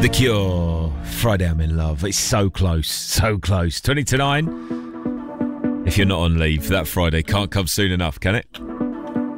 The Cure, Friday I'm in Love. It's so close, so close. 20 to 9. If you're not on leave, that Friday can't come soon enough, can it?